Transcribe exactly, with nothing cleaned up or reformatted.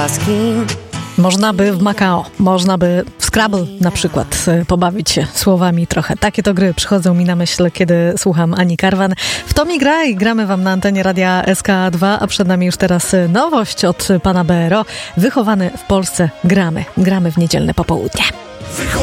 asking. Można by w Macao, można by w Scrabble na przykład pobawić się słowami trochę. Takie to gry przychodzą mi na myśl, kiedy słucham Ani Karwan. W to mi gra i gramy wam na antenie Radia S K dwa, a przed nami już teraz nowość od pana B R O. Wychowany w Polsce gramy. Gramy w niedzielne popołudnie.